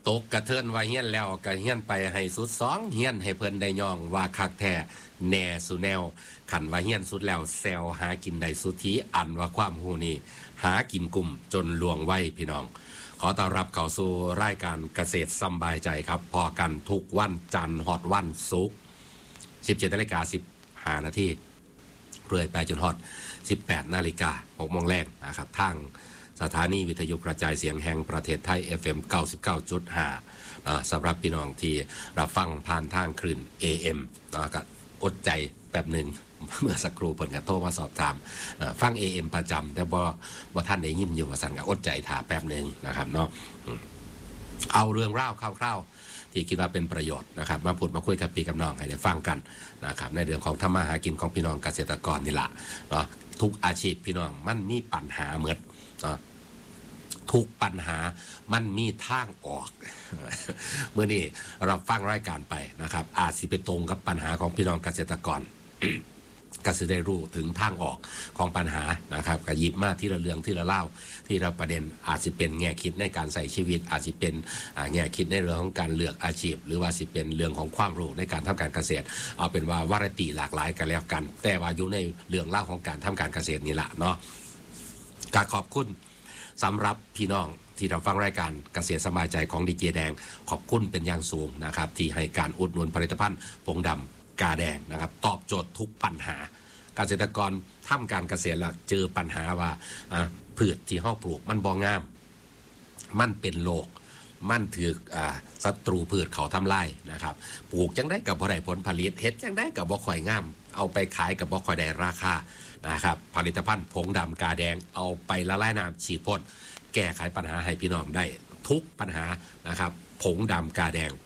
ตกกระเทือนว่าเฮียนแล้วก็เฮียนไปให้สุดสองเฮียนให้เพิ่นได้ย่องว่าคักแท้แน่สุแนวขันว่าเฮียนสุดแล้วแซวหากินได้สุธีอันว่าความหูนี้หากินกลุ่มจนลวงไว้พี่น้องขอต้อนรับเข้าสู่รายการเกษตรสบายใจครับพอกันทุกวันจันทร์ฮอดวันศุกร์ 17:15 น.เรื่อยไปจนฮอด 18 นาฬิกา 6 โมงแรกนะครับทางสถานีวิทยุกระจายเสียงแห่งประเทศไทย FM 99.5 สำหรับพี่น้องที่รับฟังผ่านทางคลื่น AM ก็อดใจแป๊บหนึ่งเมื่อสักครู่เพิ่นก็โทรมาสอบถามฟัง AM ประจำแต่บ่ท่านได้ยินอยู่ว่าสั่นก็อดใจถาแป๊บหนึ่งนะครับเนาะเอาเรื่องเล่าคร่าวๆที่คิดว่าเป็นประโยชน์นะครับมาพูดมาคุยกับพี่กับน้องให้ได้ฟังกันนะครับในเรื่องของทำมาหากินของพี่น้องเกษตรกรนี่แหละเนาะทุกอาชีพพี่น้องมันมีปัญหาเหมือนทุกปัญหามันมีทางออก เมื่อนี้เราฟังรายการไปนะครับอาจสิไปตรงกับปัญหาของพี่น้องเกษตรกร ก็จะได้รู้ถึงทางออกของปัญหานะครับก็หยิบมาที่ละเรื่องที่ละเล่าที่ละประเด็นอาจจะเป็นแง่คิดในการใส่ชีวิตอาจจะเป็นแง่คิดในเรื่องของการเลือกอาชีพหรือว่าสิเป็นเรื่องของความรู้ในการทำการเกษตรเอาเป็นว่าวาไรตี้หลากหลายกันแล้วกันแต่ว่าอยู่ในเรื่องเล่าของการทำการเกษตรนี่แหละเนาะก็ขอบคุณสำหรับพี่น้องที่เราฟังรายการเกษตรสบายใจของดีเจแดงขอบคุณเป็นอย่างสูงนะครับที่ให้การอุดหนุนผลิตภัณฑ์ผงดำกาแดงนะครับตอบโจทย์ทุกปัญหาเกษตรกรทำการเกษตรแล้วเจอปัญหาว่าพืชที่เฮาปลูกมันบ่งามมันเป็นโรคมันถือศัตรูพืชเขาทำลายนะครับปลูกจังได้กับบ่ได้ผลผลิตเฮ็ดจังได้กับบ่ค่อยงามเอาไปขายกับบ่ค่อยได้ราคานะครับผลิตภัณฑ์ผงดำกาแดงเอาไปละลายน้ำฉีดพ่นแก้ไขปัญหาให้พี่น้องได้ทุกปัญหานะครับผงดำกาแดง